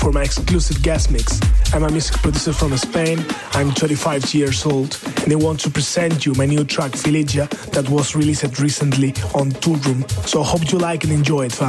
for my exclusive guest mix. I'm a music producer from Spain. I'm 25 years old, and I want to present you my new track, Felicia, that was released recently on Toolroom. So I hope you like and enjoy it, fam.